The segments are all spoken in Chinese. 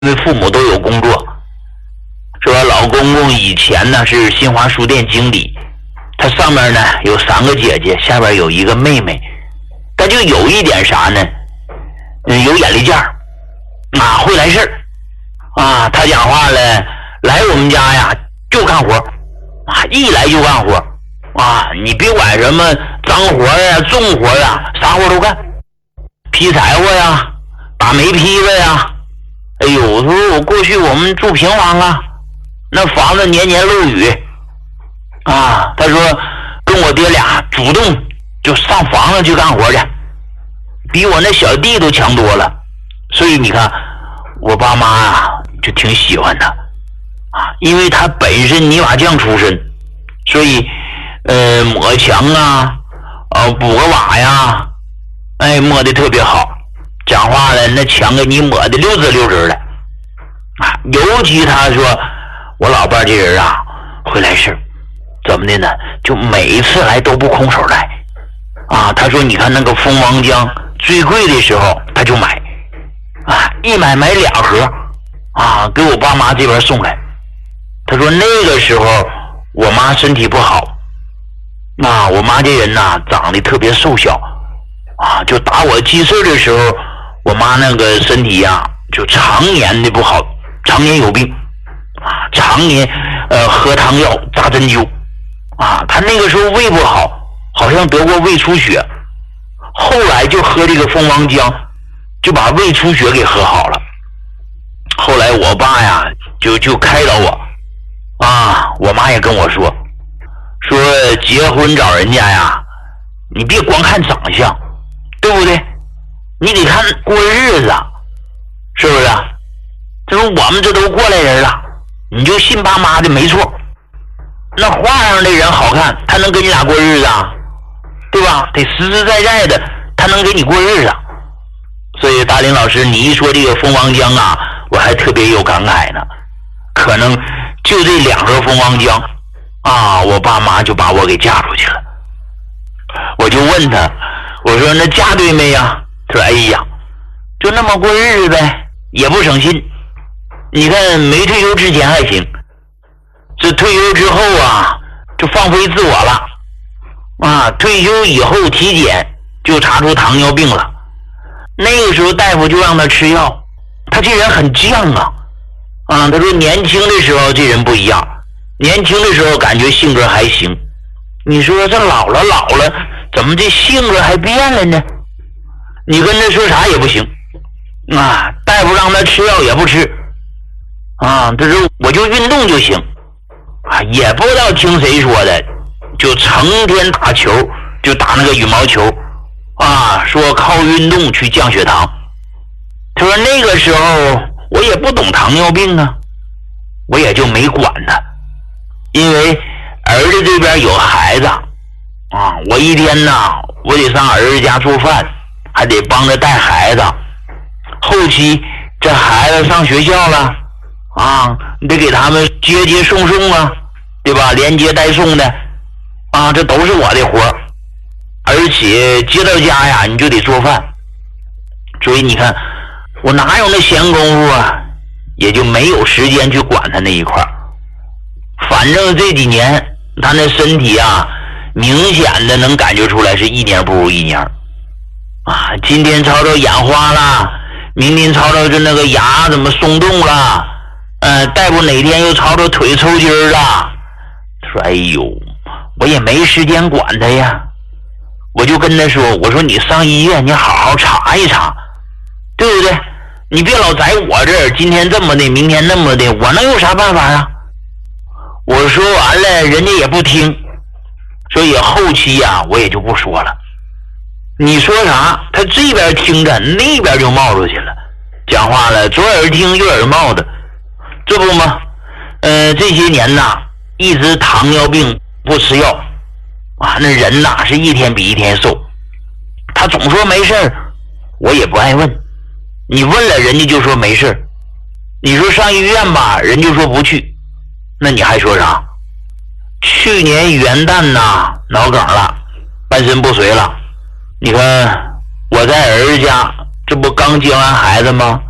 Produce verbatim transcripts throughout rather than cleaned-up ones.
因为父母都有工作。说老公公以前呢是新华书店经理，他上面呢有三个姐姐，下边有一个妹妹，他就有一点啥呢？嗯，有眼力劲儿啊，会来事儿啊。他讲话了，来我们家呀就干活啊，一来就干活啊。你别管什么脏活呀、重活呀，啥活都干，劈柴火呀、打煤坯子呀。哎呦，我说我过去我们住平房啊，那房子年年漏雨啊。他说跟我爹俩主动就上房子去干活去，比我那小弟都强多了。所以你看我爸妈啊就挺喜欢他啊，因为他本身泥瓦匠出身，所以呃抹墙啊呃补个瓦呀，哎抹的特别好。讲话了，那墙给你抹的溜直溜直的啊。尤其他说我老伴这人啊会来事，怎么的呢？就每一次来都不空手来啊。他说你看那个蜂王浆最贵的时候他就买啊，一买买两盒啊，给我爸妈这边送来。他说那个时候我妈身体不好啊，我妈这人呐长得特别瘦小啊，就打我记事的时候，我妈那个身体呀、啊、就常年的不好，常年有病啊，常年呃喝汤药扎针灸啊。她那个时候胃不好，好像得过胃出血，后来就喝这个蜂王浆，就把胃出血给喝好了。后来我爸呀就就开导我啊，我妈也跟我说说结婚找人家呀，你别光看长相，对不对？你得看过日子，是不是？他说我们这都过来人了，你就信爸妈的没错。那画上的人好看，他能跟你俩过日子啊？对吧？得实实在在的，他能给你过日子。所以大林老师，你一说这个蜂王浆啊，我还特别有感慨呢。可能就这两盒蜂王浆啊，我爸妈就把我给嫁出去了。我就问他，我说那嫁对没呀？他说哎呀，就那么过日子呗，也不省心。你看没退休之前还行，这退休之后啊就放飞自我了啊。退休以后体检就查出糖尿病了，那个时候大夫就让他吃药，他这人很犟啊啊。他说年轻的时候这人不一样，年轻的时候感觉性格还行，你说这老了老了怎么这性格还变了呢？你跟他说啥也不行啊，大夫让他吃药也不吃啊。他说我就运动就行啊，也不知道听谁说的，就成天打球，就打那个羽毛球啊，说靠运动去降血糖。他说那个时候我也不懂糖尿病啊，我也就没管他，因为儿子这边有孩子啊，我一天呐我得上儿子家做饭，还得帮着带孩子，后期这孩子上学校了啊，你得给他们接接送送啊，对吧？连接带送的啊，这都是我的活，而且接到家呀你就得做饭，所以你看我哪有那闲工夫啊，也就没有时间去管他那一块。反正这几年他那身体啊明显的能感觉出来是一年不如一年啊。今天吵吵眼花了，明天吵吵就那个牙怎么松动了，呃，大夫哪天又吵吵腿抽筋了。说哎呦，我也没时间管他呀，我就跟他说，我说你上医院你好好查一查，对不对？你别老在我这儿，今天这么的明天那么的，我能有啥办法啊？我说完了人家也不听，所以后期呀、啊、我也就不说了。你说啥他这边听着那边就冒出去了，讲话了左耳听右耳冒的，这不吗？呃这些年呐一直糖尿病不吃药啊，那人呐是一天比一天瘦。他总说没事儿，我也不爱问，你问了人家就说没事，你说上医院吧人就说不去，那你还说啥？去年元旦呐脑梗了，半身不遂了。你看我在儿子家这不刚接完孩子吗？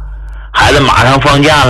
孩子马上放假了。